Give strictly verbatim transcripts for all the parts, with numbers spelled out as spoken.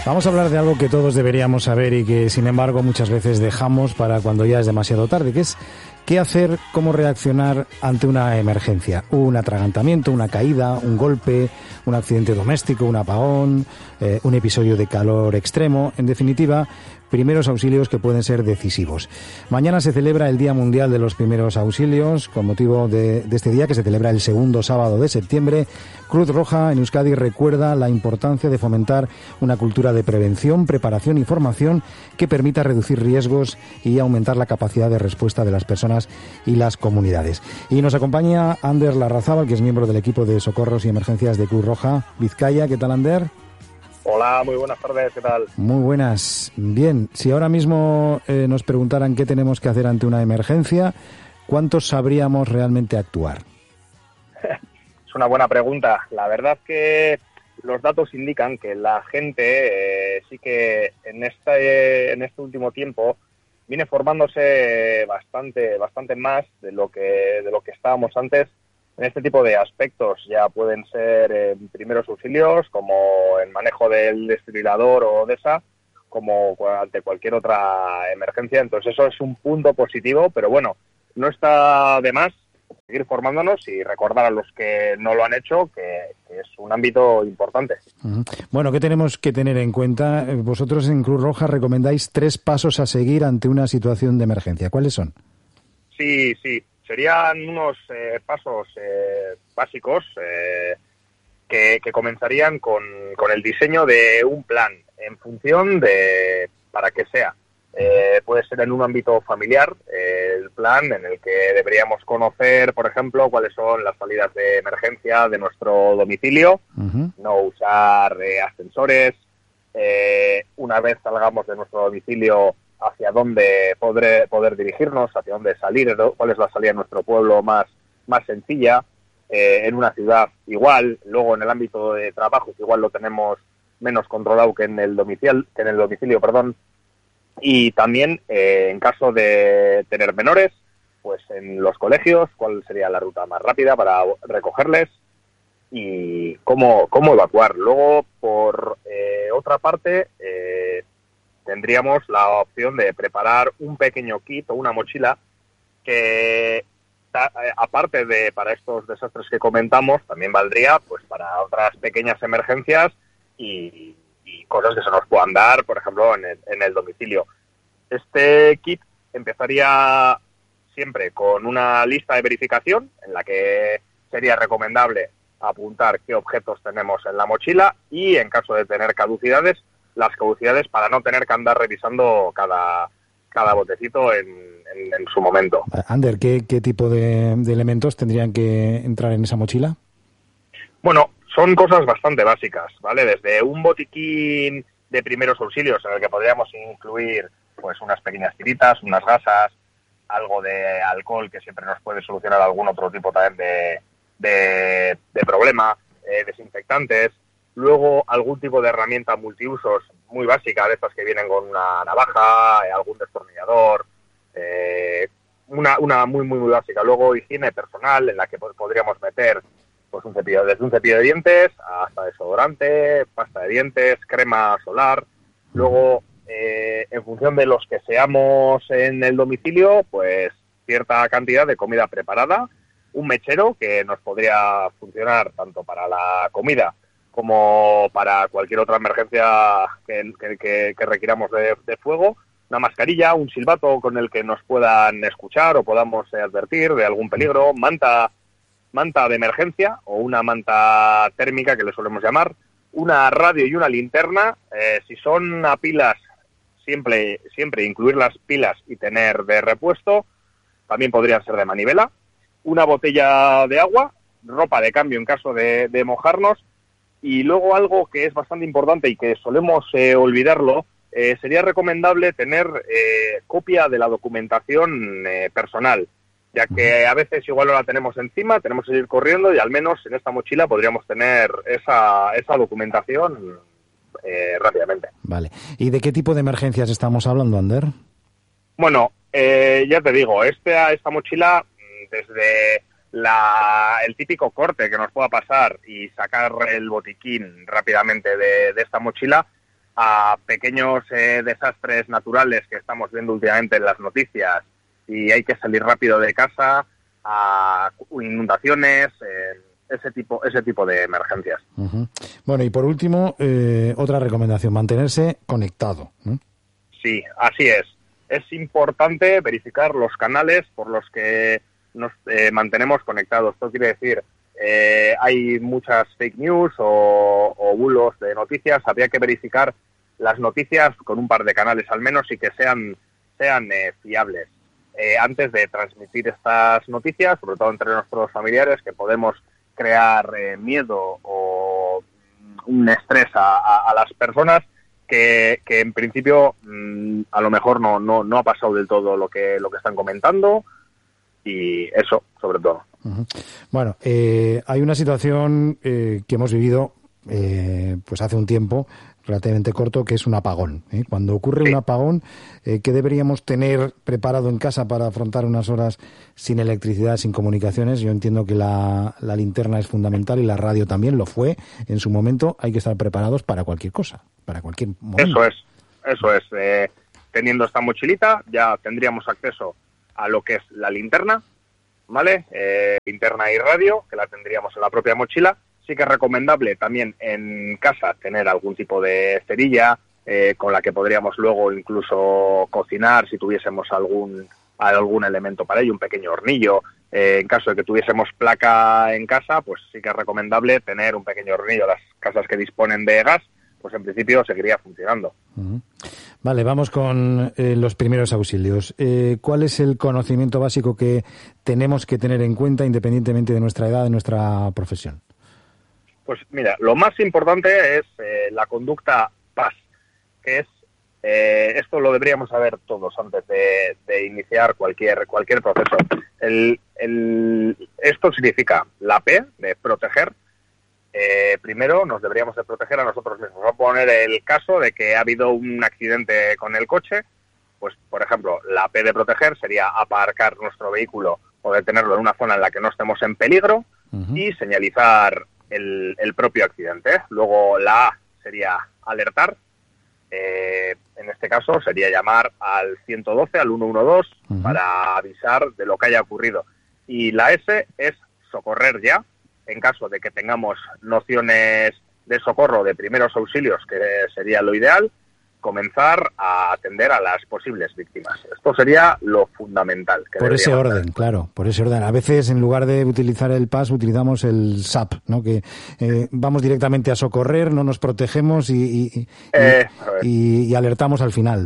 Vamos a hablar de algo que todos deberíamos saber y que, sin embargo, muchas veces dejamos para cuando ya es demasiado tarde, que es qué hacer, cómo reaccionar ante una emergencia. Un atragantamiento, una caída, un golpe, un accidente doméstico, un apagón, eh, un episodio de calor extremo. En definitiva, primeros auxilios que pueden ser decisivos. Mañana se celebra el Día Mundial de los Primeros Auxilios. Con motivo de, de este día, que se celebra el segundo sábado de septiembre, Cruz Roja en Euskadi recuerda la importancia de fomentar una cultura de prevención, preparación y formación que permita reducir riesgos y aumentar la capacidad de respuesta de las personas y las comunidades. Y nos acompaña Ander Larrazábal, que es miembro del equipo de socorros y emergencias de Cruz Roja Vizcaya. ¿Qué tal, Ander? Hola, muy buenas tardes, ¿qué tal? Muy buenas. Bien, si ahora mismo eh, nos preguntaran qué tenemos que hacer ante una emergencia, ¿cuántos sabríamos realmente actuar? Es una buena pregunta. La verdad que los datos indican que la gente eh, sí que en este, en este último tiempo viene formándose bastante, bastante más de lo que, de lo que estábamos antes. En este tipo de aspectos ya pueden ser eh, primeros auxilios, como el manejo del desfibrilador o de esa, como ante cualquier otra emergencia. Entonces eso es un punto positivo, pero bueno, no está de más seguir formándonos y recordar a los que no lo han hecho que, que es un ámbito importante. Uh-huh. Bueno, ¿qué tenemos que tener en cuenta? Vosotros en Cruz Roja recomendáis tres pasos a seguir ante una situación de emergencia. ¿Cuáles son? Sí, sí. Serían unos eh, pasos eh, básicos eh, que, que comenzarían con, con el diseño de un plan en función de para qué sea. Eh, puede ser en un ámbito familiar, eh, el plan en el que deberíamos conocer, por ejemplo, cuáles son las salidas de emergencia de nuestro domicilio, uh-huh. no usar eh, ascensores, eh, una vez salgamos de nuestro domicilio, hacia dónde poder, poder dirigirnos, hacia dónde salir, cuál es la salida de nuestro pueblo más, más sencilla, eh, en una ciudad igual, luego en el ámbito de trabajo, que igual lo tenemos menos controlado que en el domicilio, que en el domicilio, perdón, y también eh, en caso de tener menores, pues en los colegios, cuál sería la ruta más rápida para recogerles y cómo, cómo evacuar. Luego, por eh, otra parte, eh, tendríamos la opción de preparar un pequeño kit o una mochila que, aparte de para estos desastres que comentamos, también valdría pues para otras pequeñas emergencias y, y cosas que se nos puedan dar, por ejemplo, en el, en el domicilio. Este kit empezaría siempre con una lista de verificación en la que sería recomendable apuntar qué objetos tenemos en la mochila y, en caso de tener caducidades, las caducidades para no tener que andar revisando cada, cada botecito en, en, en su momento. Ander, ¿qué, qué tipo de, de elementos tendrían que entrar en esa mochila? Bueno, son cosas bastante básicas, ¿vale? Desde un botiquín de primeros auxilios en el que podríamos incluir pues unas pequeñas tiritas, unas gasas, algo de alcohol que siempre nos puede solucionar algún otro tipo también de, de, de problema, eh, desinfectantes. Luego, algún tipo de herramienta multiusos muy básica, de estas que vienen con una navaja, eh, algún destornillador, eh, una, una muy, muy, muy básica. Luego, higiene personal, en la que podríamos meter pues un cepillo, desde un cepillo de dientes hasta desodorante, pasta de dientes, crema solar. Luego, eh, en función de los que seamos en el domicilio, pues cierta cantidad de comida preparada, un mechero que nos podría funcionar tanto para la comida como para cualquier otra emergencia que, que, que, que requiramos de, de fuego, una mascarilla, un silbato con el que nos puedan escuchar o podamos eh, advertir de algún peligro, manta, manta de emergencia o una manta térmica que le solemos llamar, una radio y una linterna. Eh, si son a pilas, siempre, siempre incluir las pilas y tener de repuesto, también podrían ser de manivela, una botella de agua, ropa de cambio en caso de, de mojarnos. Y luego algo que es bastante importante y que solemos eh, olvidarlo, eh, sería recomendable tener eh, copia de la documentación eh, personal, ya que a veces igual no la tenemos encima, tenemos que ir corriendo y al menos en esta mochila podríamos tener esa, esa documentación eh, rápidamente. Vale. ¿Y de qué tipo de emergencias estamos hablando, Ander? Bueno, eh, ya te digo, este, esta mochila, desde La, el típico corte que nos pueda pasar y sacar el botiquín rápidamente de, de esta mochila, a pequeños eh, desastres naturales que estamos viendo últimamente en las noticias y hay que salir rápido de casa, a inundaciones, eh, ese tipo ese tipo de emergencias. Uh-huh. Bueno, y por último, eh, otra recomendación, mantenerse conectado, ¿no? Sí, así es. Es importante verificar los canales por los que nos eh, mantenemos conectados. Esto quiere decir, eh, hay muchas fake news o, o bulos de noticias. Habría que verificar las noticias con un par de canales al menos y que sean, sean eh, fiables. Eh, antes de transmitir estas noticias, sobre todo entre nuestros familiares, que podemos crear eh, miedo o un estrés a, a, a las personas que, que en principio mmm, a lo mejor no, no, no ha pasado del todo lo que, lo que están comentando, y eso sobre todo. Uh-huh. Bueno, eh, hay una situación eh, que hemos vivido eh, pues hace un tiempo relativamente corto, que es un apagón, ¿eh? Cuando ocurre sí. un apagón, eh, ¿qué deberíamos tener preparado en casa para afrontar unas horas sin electricidad, sin comunicaciones? Yo entiendo que la, la linterna es fundamental y la radio también lo fue en su momento. Hay que estar preparados para cualquier cosa, para cualquier momento. Eso es, eso es. Eh, teniendo esta mochilita ya tendríamos acceso a lo que es la linterna, ¿vale? Eh, linterna y radio, que la tendríamos en la propia mochila. Sí que es recomendable también en casa tener algún tipo de cerilla eh, con la que podríamos luego incluso cocinar si tuviésemos algún algún elemento para ello, un pequeño hornillo. Eh, en caso de que tuviésemos placa en casa, pues sí que es recomendable tener un pequeño hornillo. Las casas que disponen de gas, pues en principio seguiría funcionando. Uh-huh. Vale, vamos con eh, los primeros auxilios. Eh, ¿Cuál es el conocimiento básico que tenemos que tener en cuenta independientemente de nuestra edad, de nuestra profesión? Pues mira, lo más importante es eh, la conducta P A S, que es, eh, esto lo deberíamos saber todos antes de, de iniciar cualquier cualquier proceso. El, el, esto significa la P, de proteger. Eh, primero nos deberíamos de proteger a nosotros mismos. Vamos a poner el caso de que ha habido un accidente con el coche, pues por ejemplo, la P de proteger sería aparcar nuestro vehículo o detenerlo en una zona en la que no estemos en peligro, uh-huh. y señalizar El, el propio accidente. Luego la A sería alertar, eh, en este caso sería llamar al ciento doce, al ciento doce, uh-huh. para avisar de lo que haya ocurrido. Y la S es socorrer ya, en caso de que tengamos nociones de socorro, de primeros auxilios, que sería lo ideal, comenzar a atender a las posibles víctimas. Esto sería lo fundamental. Que por ese orden, hacer. claro, por ese orden. A veces, en lugar de utilizar el P A S, utilizamos el S A P, ¿no? Que eh, vamos directamente a socorrer, no nos protegemos y, y, eh, y, y alertamos al final.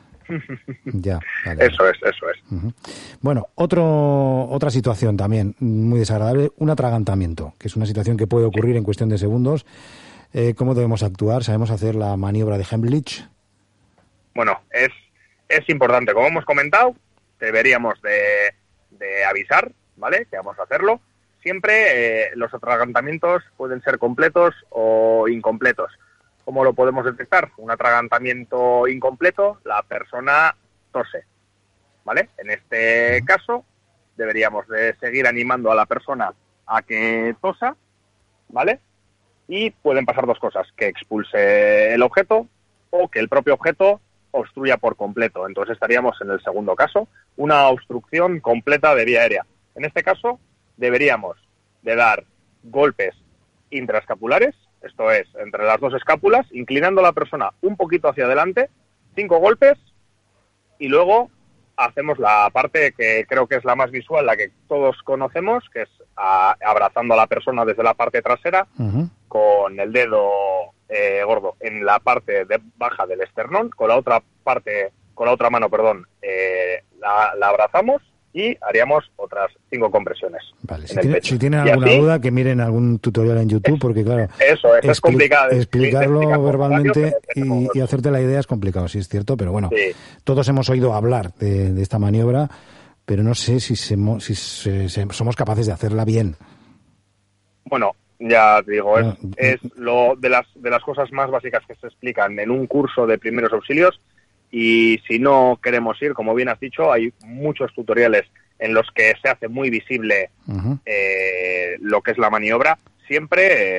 Ya, vale. Eso es, eso es. Uh-huh. Bueno, otro, otra situación también muy desagradable, un atragantamiento, que es una situación que puede ocurrir en cuestión de segundos. Eh, ¿Cómo debemos actuar? ¿Sabemos hacer la maniobra de Heimlich? Bueno, es, es importante. Como hemos comentado, deberíamos de, de avisar, ¿vale?, que vamos a hacerlo. Siempre eh, los atragantamientos pueden ser completos o incompletos. ¿Cómo lo podemos detectar? Un atragantamiento incompleto, la persona tose, ¿vale? En este caso, deberíamos de seguir animando a la persona a que tosa, ¿vale? Y pueden pasar dos cosas, que expulse el objeto o que el propio objeto obstruya por completo. Entonces estaríamos en el segundo caso, una obstrucción completa de vía aérea. En este caso, deberíamos de dar golpes intraescapulares, esto es, entre las dos escápulas, inclinando a la persona un poquito hacia adelante, cinco golpes, y luego hacemos la parte que creo que es la más visual, la que todos conocemos, que es a, abrazando a la persona desde la parte trasera, uh-huh. con el dedo eh, gordo en la parte de baja del esternón, con la otra parte, con la otra mano, perdón, eh, la, la abrazamos y haríamos otras cinco compresiones. Vale, si, tiene, si tienen alguna así, duda, que miren algún tutorial en YouTube, porque claro, eso, eso expli- es complicado. Explicarlo explicar verbalmente radio, y, y hacerte la idea es complicado, sí es cierto, pero bueno, sí. Todos hemos oído hablar de, de esta maniobra, pero no sé si, se, si se, se, somos capaces de hacerla bien. Bueno, ya te digo, es, es lo de las de las cosas más básicas que se explican en un curso de primeros auxilios. Y si no queremos ir, como bien has dicho, hay muchos tutoriales en los que se hace muy visible uh-huh. eh, lo que es la maniobra. Siempre, eh,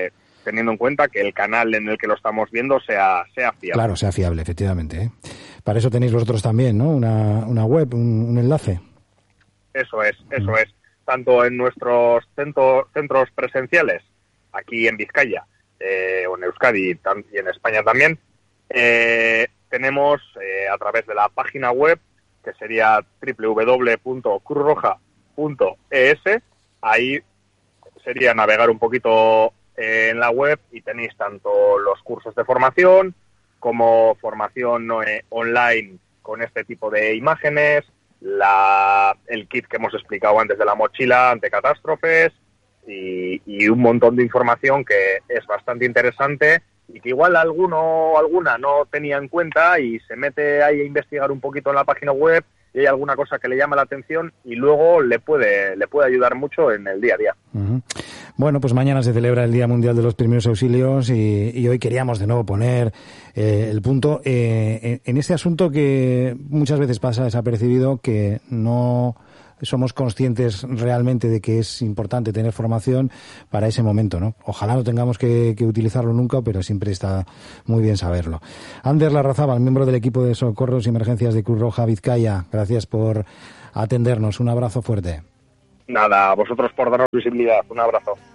teniendo en cuenta que el canal en el que lo estamos viendo sea, sea fiable. Claro, sea fiable, efectivamente, ¿eh? Para eso tenéis vosotros también, ¿no? Una, una web, un, un enlace. Eso es, eso mm. es. Tanto en nuestros centro, centros presenciales, aquí en Vizcaya, eh, o en Euskadi y en España también, eh, tenemos eh, a través de la página web, que sería doble u doble u doble u punto cruz roja punto e s, ahí sería navegar un poquito eh, en la web y tenéis tanto los cursos de formación como formación eh, online con este tipo de imágenes, la, el kit que hemos explicado antes de la mochila ante catástrofes y, y un montón de información que es bastante interesante y que igual alguno alguna no tenía en cuenta y se mete ahí a investigar un poquito en la página web y hay alguna cosa que le llama la atención y luego le puede le puede ayudar mucho en el día a día. Uh-huh. Bueno, pues mañana se celebra el Día Mundial de los Primeros Auxilios y, y hoy queríamos de nuevo poner eh, el punto eh, en, en este asunto que muchas veces pasa desapercibido, que no somos conscientes realmente de que es importante tener formación para ese momento, ¿no? Ojalá no tengamos que, que utilizarlo nunca, pero siempre está muy bien saberlo. Ander Larrazábal, miembro del equipo de socorros y emergencias de Cruz Roja Vizcaya, gracias por atendernos. Un abrazo fuerte. Nada, a vosotros por darnos visibilidad. Un abrazo.